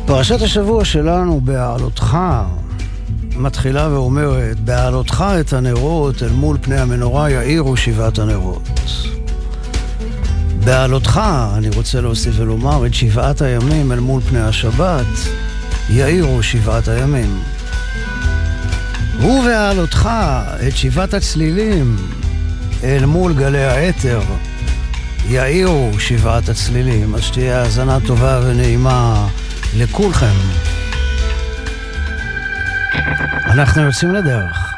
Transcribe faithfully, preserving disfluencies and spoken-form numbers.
פרשת השבוע שלנו בהעלותך מתחילה ואומרת, בהעלותך את הנרות אל מול פני המנורה יאירו שבעת הנרות. בהעלותך, אני רוצה להוסיף ולומר, את שבעת הימים אל מול פני השבת יאירו שבעת הימים. ובהעלותך את שבעת הצלילים אל מול גלי האתר יאירו שבעת הצלילים. אז שתהיה האזנה טובה ונעימה לכולכם. אנחנו יוצאים לדרך.